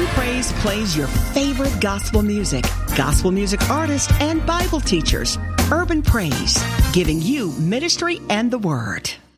Urban Praise plays your favorite gospel music artists, and Bible teachers. Urban Praise, giving you ministry and the Word.